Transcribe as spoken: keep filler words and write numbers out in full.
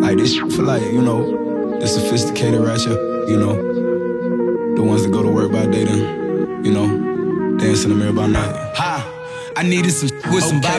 Like this shit for like, you know, the sophisticated ratchet, you know, the ones that go to work by day then, you know, dance in the mirror by night. Ha! I needed some with some okay.